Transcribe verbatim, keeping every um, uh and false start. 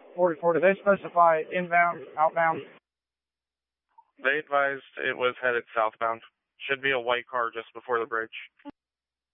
forty-four, do they specify inbound, outbound? They advised it was headed southbound. Should be a white car just before the bridge.